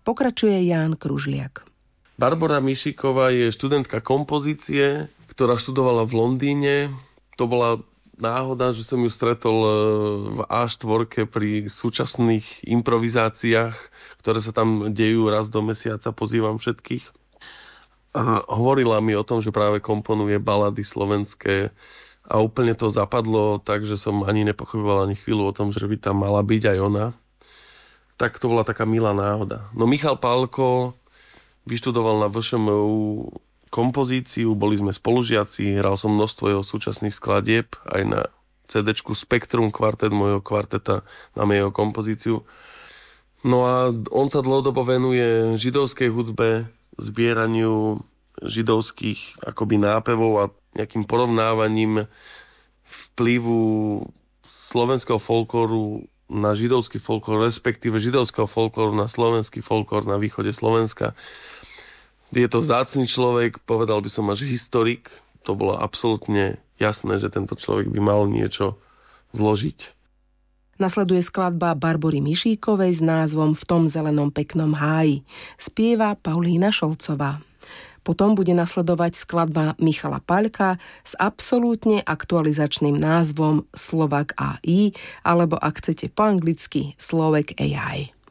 Pokračuje Ján Kružliak. Barbora Mišíková je študentka kompozície, ktorá študovala v Londýne. To bola náhoda, že som ju stretol v A4 pri súčasných improvizáciách, ktoré sa tam dejú raz do mesiaca, pozývam všetkých. A hovorila mi o tom, že práve komponuje balady slovenské a úplne to zapadlo, takže som ani nepochyboval ani chvíľu o tom, že by tam mala byť aj ona. Tak to bola taká milá náhoda. No Michal Pálko vyštudoval na VŠMU kompozíciu, boli sme spolužiaci, hral som množstvo jeho súčasných skladieb, aj na CD-čku Spektrum kvartet mojho kvarteta, máme jeho kompozíciu. No a on sa dlhodobo venuje židovskej hudbe, zbieraniu židovských akoby nápevov a nejakým porovnávaním vplyvu slovenského folklóru na židovský folklór, respektíve židovského folklóru na slovenský folklór na východe Slovenska. Je to vzácny človek, povedal by som až historik. To bolo absolútne jasné, že tento človek by mal niečo zložiť. Nasleduje skladba Barbory Mišíkovej s názvom V tom zelenom peknom háji. Spieva Paulína Šolcová. Potom bude nasledovať skladba Michala Paľka s absolútne aktualizačným názvom Slovak AI, alebo ak chcete po anglicky Slovak AI.